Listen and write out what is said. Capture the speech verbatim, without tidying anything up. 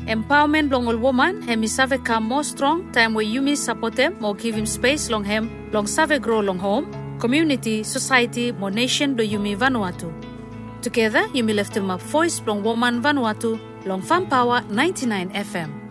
Empowerment long all woman, hemi save come more strong, time where you miss support them, more give him space long hem, long save grow long home, community, society, more nation do you me Vanuatu. Together, you me lift him up voice long woman Vanuatu, long Fun Power ninety-nine F M.